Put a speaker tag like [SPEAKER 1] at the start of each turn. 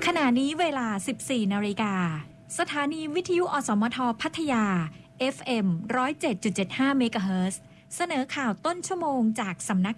[SPEAKER 1] ขณะนี้เวลา 14 นาฬิกาสถานีวิทยุอสมทพัทยา FM 107.75 เมกะเฮิรตซ์เสนอข่าวต้นชั่วโมงจากสำนัก